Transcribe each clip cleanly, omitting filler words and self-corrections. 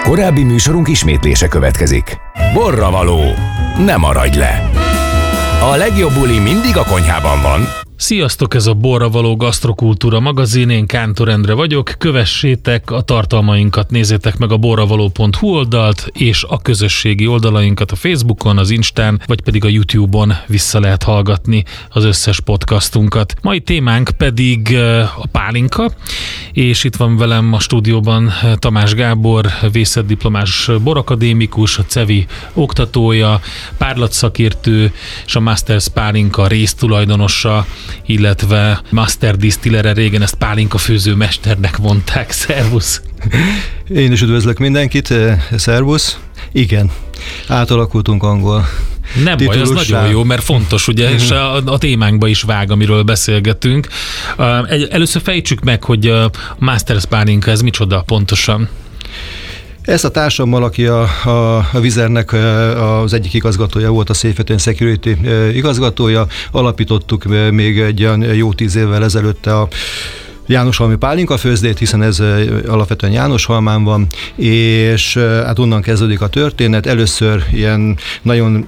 Korábbi műsorunk ismétlése következik. Borravaló, ne maradj le! A legjobb buli mindig a konyhában van. Sziasztok, ez a Borravaló Gasztrokultúra magazin, én Kántor Endre vagyok, kövessétek a tartalmainkat, nézzétek meg a borravaló.hu oldalt, és a közösségi oldalainkat a Facebookon, az Instán, vagy pedig a YouTube-on vissza lehet hallgatni az összes podcastunkat. Mai témánk pedig a pálinka, és itt van velem a stúdióban Tamás Gábor, vészetdiplomás borakadémikus, a CEVI oktatója, párlatszakértő és a Masters Pálinka résztulajdonosa, illetve Master Distillere, régen ezt pálinka főző mesternek mondták. Szervusz! Én is üdvözlök mindenkit, szervusz! Igen, átalakultunk angol nem baj, az nagyon jó, mert fontos, ugye, és a témánkba is vág, amiről beszélgetünk. Először fejtsük meg, hogy a Masters Pálinka, ez micsoda pontosan? Ezt a társammal, aki a Vizernek az egyik igazgatója volt, a Safety and Security igazgatója, alapítottuk még egy jó 10 évvel ezelőtt a Jánoshalmi pálinka főzdét, hiszen ez alapvetően Jánoshalmán van, és hát onnan kezdődik a történet. Először ilyen nagyon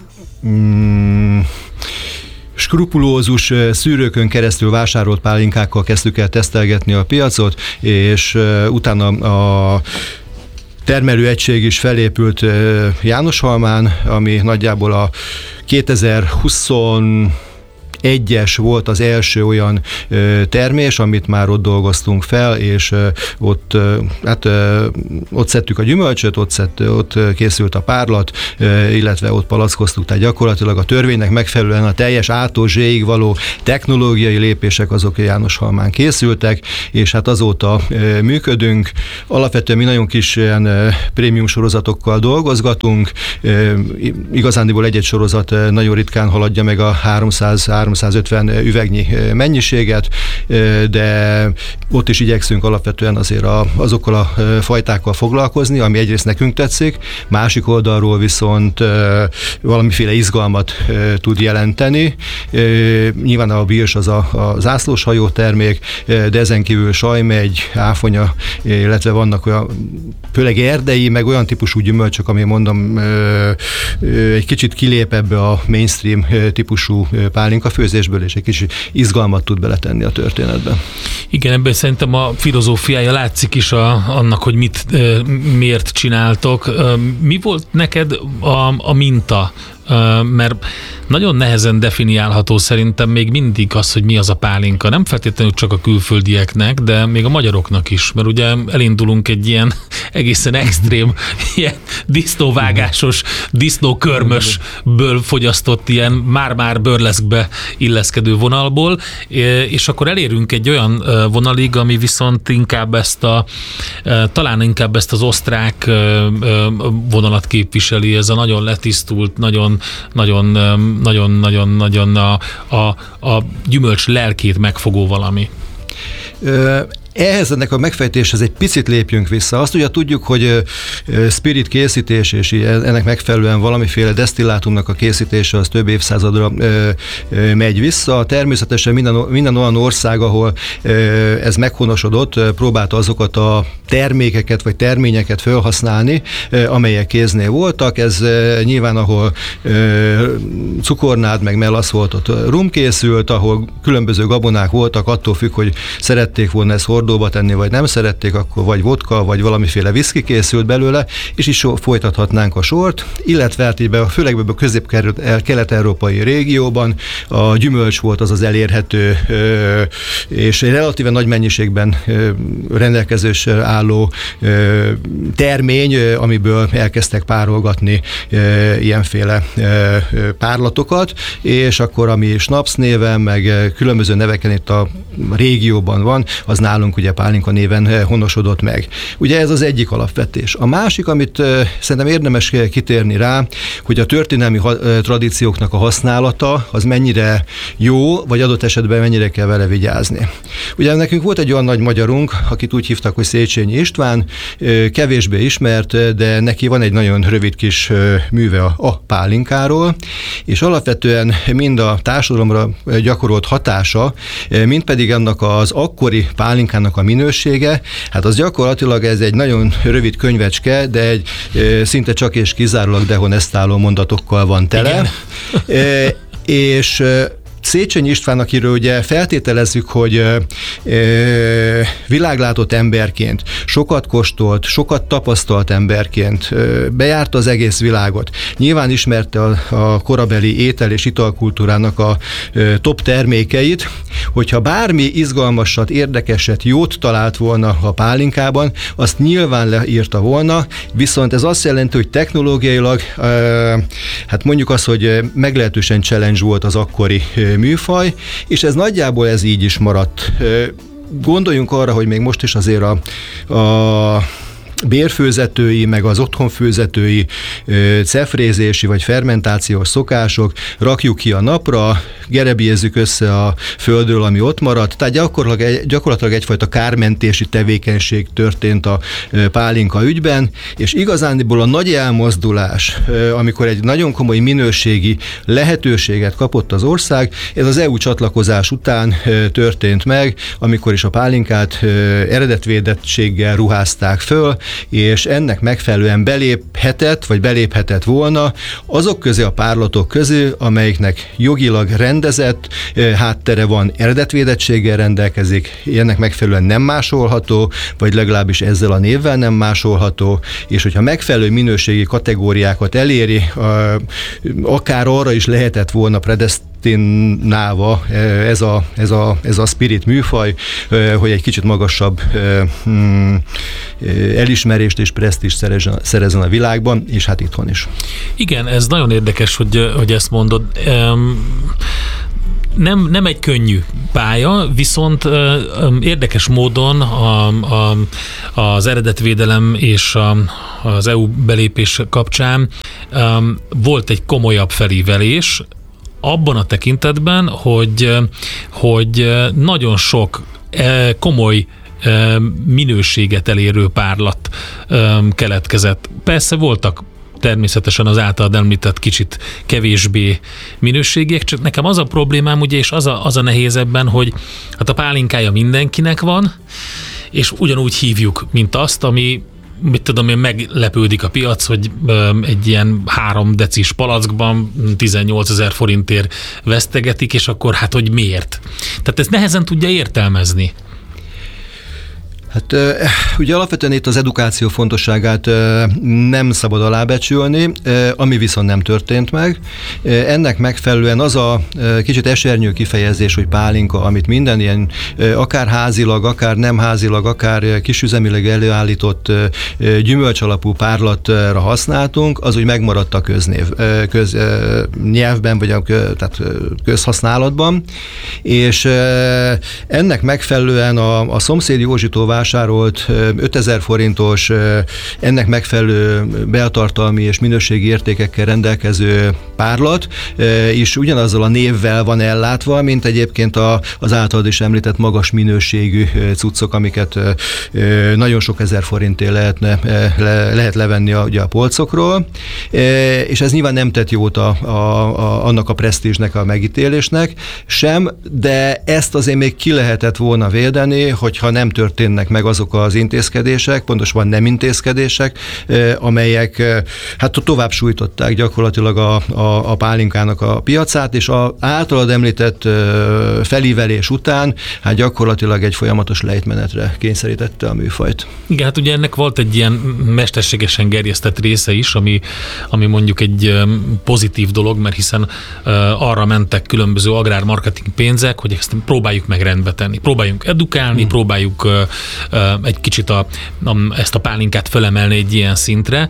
skrupulózus szűrőkön keresztül vásárolt pálinkákkal kezdtük el tesztelgetni a piacot, és utána a termelőegység is felépült Jánoshalmán, ami nagyjából a 2021-es volt az első olyan termés, amit már ott dolgoztunk fel, és ott szedtük a gyümölcsöt, ott készült a párlat, illetve ott palackoztuk, tehát gyakorlatilag a törvénynek megfelelően a teljes A-tól Z-ig való technológiai lépések azok Jánoshalmán készültek, és hát azóta működünk. Alapvetően mi nagyon kis ilyen prémium sorozatokkal dolgozgatunk, igazándiból egy-egy sorozat nagyon ritkán haladja meg a 300-350 üvegnyi mennyiséget, de ott is igyekszünk alapvetően azért azokkal a fajtákkal foglalkozni, ami egyrészt nekünk tetszik, másik oldalról viszont valamiféle izgalmat tud jelenteni. Nyilván a birs az a zászlóshajó termék, de ezen kívül sajmegy, áfonya, illetve vannak olyan, főleg erdei, meg olyan típusú gyümölcsök, ami mondom egy kicsit kilép ebbe a mainstream típusú pálinka főzésből, és egy kicsit izgalmat tud beletenni a történetbe. Igen, ebben szerintem a filozófiája látszik is annak, hogy miért csináltok. Mi volt neked a minta? Mert nagyon nehezen definiálható szerintem még mindig az, hogy mi az a pálinka. Nem feltétlenül csak a külföldieknek, de még a magyaroknak is, mert ugye elindulunk egy ilyen egészen extrém, ilyen disznóvágásos, disznókörmösből fogyasztott ilyen már-már burleszkbe illeszkedő vonalból, és akkor elérünk egy olyan vonalig, ami viszont inkább talán inkább ezt az osztrák vonalat képviseli, ez a nagyon letisztult, nagyon a gyümölcs lelkét megfogó valami. Ehhez ennek a megfejtéshez egy picit lépjünk vissza. Azt ugye tudjuk, hogy spirit készítés, és ennek megfelelően valamiféle desztillátumnak a készítése az több évszázadra megy vissza. Természetesen minden olyan ország, ahol ez meghonosodott, próbálta azokat a termékeket vagy terményeket felhasználni, amelyek kéznél voltak. Ez nyilván, ahol cukornád meg melasz volt, ott rum készült, ahol különböző gabonák voltak, attól függ, hogy szerették volna ezt hordóba tenni, vagy nem szerették, akkor vagy vodka, vagy valamiféle viszki készült belőle, és is folytathatnánk a sort, illetve hát főleg a közép-kelet-európai régióban a gyümölcs volt az elérhető, és relatíven nagy mennyiségben rendelkezésre álló termény, amiből elkezdtek párolgatni ilyenféle párlatokat, és akkor ami snaps néven, meg különböző neveken itt a régióban van, az nálunk ugye pálinka néven honosodott meg. Ugye ez az egyik alapvetés. A másik, amit szerintem érdemes kitérni rá, hogy a történelmi tradícióknak a használata az mennyire jó, vagy adott esetben mennyire kell vele vigyázni. Ugye nekünk volt egy olyan nagy magyarunk, akit úgy hívtak, hogy Széchenyi István, kevésbé ismert, de neki van egy nagyon rövid kis műve a pálinkáról, és alapvetően mind a társadalomra gyakorolt hatása, mind pedig annak az akkori pálinkának pálinkának a minősége, hát az gyakorlatilag ez egy nagyon rövid könyvecske, de egy szinte csak és kizárólag dehonestáló mondatokkal van tele. És Széchenyi István, akiről ugye feltételezzük, hogy világlátott emberként, sokat kóstolt, sokat tapasztalt emberként bejárta az egész világot. Nyilván ismerte a korabeli étel- és italkultúrának a top termékeit, hogyha bármi izgalmasat, érdekeset, jót talált volna a pálinkában, azt nyilván leírta volna, viszont ez azt jelenti, hogy technológiailag, hát mondjuk azt, hogy meglehetősen challenge volt az akkori műfaj, és ez nagyjából ez így is maradt. Gondoljunk arra, hogy még most is azért a bérfőzetői, meg az otthonfőzetői cefrézési vagy fermentációs szokások, rakjuk ki a napra, gerebjézzük össze a földről, ami ott maradt, tehát gyakorlatilag egyfajta kármentési tevékenység történt a pálinka ügyben, és igazándiból a nagy elmozdulás, amikor egy nagyon komoly minőségi lehetőséget kapott az ország, ez az EU csatlakozás után történt meg, amikor is a pálinkát eredetvédettséggel ruházták föl, és ennek megfelelően beléphetett volna azok közé a párlatok közé, amelyiknek jogilag rendezett háttere van, eredetvédettséggel rendelkezik, ennek megfelelően nem másolható, vagy legalábbis ezzel a névvel nem másolható, és hogyha megfelelő minőségi kategóriákat eléri, akár arra is lehetett volna predesztinálva ez a spirit műfaj, hogy egy kicsit magasabb elismerést és presztízst szerezzen a világban, és hát itthon is. Igen, ez nagyon érdekes, hogy ezt mondod. Nem egy könnyű pálya, viszont érdekes módon az eredetvédelem és az EU belépés kapcsán volt egy komolyabb felívelés abban a tekintetben, hogy nagyon sok komoly minőséget elérő párlat keletkezett. Persze voltak természetesen az általad említett kicsit kevésbé minőségiek, csak nekem az a problémám, ugye, és az a nehéz ebben, hogy hát a pálinkája mindenkinek van, és ugyanúgy hívjuk, mint azt, ami mit tudom én, meglepődik a piac, hogy egy ilyen 3 decis palackban 18 000 forintért vesztegetik, és akkor hát, hogy miért? Tehát ezt nehezen tudja értelmezni. Hát ugye alapvetően itt az edukáció fontosságát nem szabad alábecsülni, ami viszont nem történt meg. Ennek megfelelően az a kicsit esernyő kifejezés, hogy pálinka, amit minden ilyen akár házilag, akár nem házilag, akár kisüzemileg előállított gyümölcsalapú párlatra használtunk, az úgy megmaradt a köznyelvben, vagy tehát közhasználatban, és ennek megfelelően a szomszéd Józsitól vásárolt 5000 forintos, ennek megfelelő beltartalmi és minőségi értékekkel rendelkező párlat, és ugyanazzal a névvel van ellátva, mint egyébként az általad is említett magas minőségű cuccok, amiket nagyon sok ezer forintért lehet levenni ugye a polcokról, és ez nyilván nem tett jót annak a presztízsnek, a megítélésnek sem, de ezt azért még ki lehetett volna védeni, hogyha nem történnek meg azok az intézkedések, pontosabban nem intézkedések, amelyek hát tovább sújtották gyakorlatilag a pálinkának a piacát, és az általad említett felívelés után hát gyakorlatilag egy folyamatos lejtmenetre kényszerítette a műfajt. Igen, hát ugye ennek volt egy ilyen mesterségesen gerjesztett része is, ami mondjuk egy pozitív dolog, mert hiszen arra mentek különböző agrármarketing pénzek, hogy ezt próbáljuk meg rendbe tenni. Próbáljunk edukálni, próbáljuk egy kicsit ezt a pálinkát fölemelni egy ilyen szintre.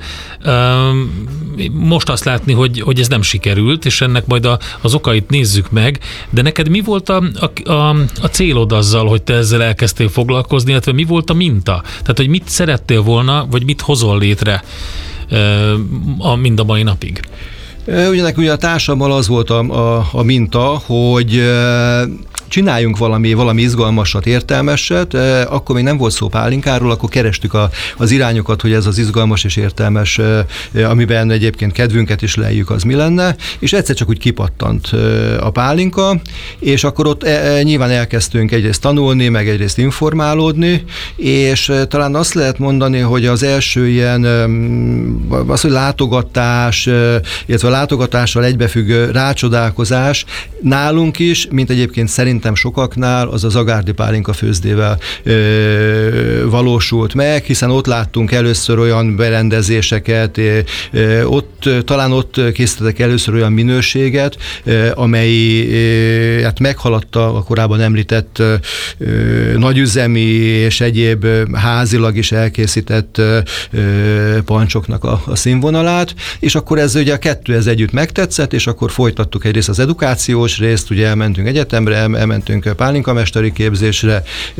Most azt látni, hogy ez nem sikerült, és ennek majd az okait nézzük meg, de neked mi volt a célod azzal, hogy te ezzel elkezdtél foglalkozni, illetve mi volt a minta? Tehát, hogy mit szerettél volna, vagy mit hozol létre mind a mai napig? Ugye a társammal az volt a minta, hogy csináljunk valami izgalmasat, értelmeset, akkor még nem volt szó pálinkáról, akkor kerestük az irányokat, hogy ez az izgalmas és értelmes, amiben egyébként kedvünket is lejjük, az mi lenne, és egyszer csak úgy kipattant a pálinka, és akkor ott nyilván elkezdtünk egyrészt tanulni, meg egyrészt informálódni, és talán azt lehet mondani, hogy az első ilyen, az, hogy látogatás, illetve a látogatással egybefüggő rácsodálkozás nálunk is, mint egyébként szerintem sokaknál, az az agárdi pálinka főzdével valósult meg, hiszen ott láttunk először olyan berendezéseket, talán ott készítettek először olyan minőséget, amely hát meghaladta a korábban említett nagyüzemi és egyéb házilag is elkészített pancsoknak a színvonalát, és akkor ez ugye a kettő ez együtt megtetszett, és akkor folytattuk egyrészt az edukációs részt, ugye elmentünk egyetemre, elmentünk pálinkamesteri képzésre,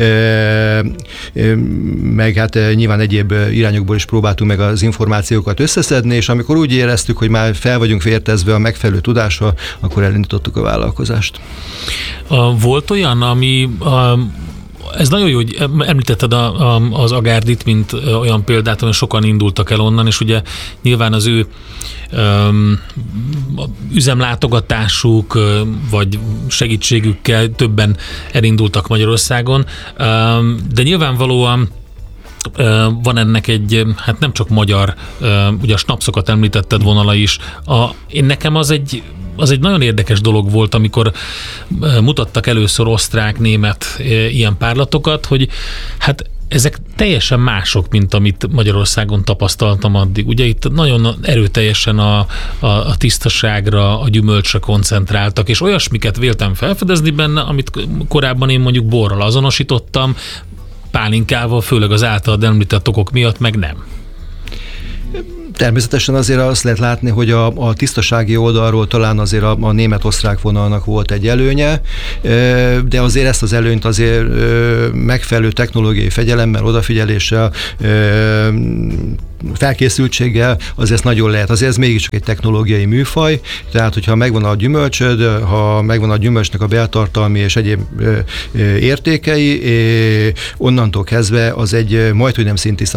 meg hát nyilván egyéb irányokból is próbáltunk meg az információkat összeszedni, és amikor úgy éreztük, hogy már fel vagyunk vértezve a megfelelő tudással, akkor elindítottuk a vállalkozást. Volt olyan, ami ez nagyon jó, hogy említetted az Agárdit, mint olyan példát, hogy sokan indultak el onnan, és ugye nyilván az ő üzemlátogatásuk vagy segítségükkel többen elindultak Magyarországon, de nyilvánvalóan van ennek egy, hát nem csak magyar, ugye a snapszokat említetted vonala is. Nekem az egy nagyon érdekes dolog volt, amikor mutattak először osztrák, német ilyen párlatokat, hogy hát ezek teljesen mások, mint amit Magyarországon tapasztaltam addig. Ugye itt nagyon erőteljesen a tisztaságra, a gyümölcsre koncentráltak, és olyasmiket véltem felfedezni benne, amit korábban én mondjuk borral azonosítottam, pálinkával, főleg az általad említett okok miatt, meg nem. Természetesen azért azt lehet látni, hogy a tisztasági oldalról talán azért a német-osztrák vonalnak volt egy előnye, de azért ezt az előnyt azért megfelelő technológiai fegyelemmel, odafigyeléssel, felkészültséggel, azért ezt nagyon lehet. Azért ez mégiscsak egy technológiai műfaj, tehát hogyha megvan a gyümölcsöd, ha megvan a gyümölcsnek a beltartalmi és egyéb értékei, onnantól kezdve az egy majdhogy nem színtiszta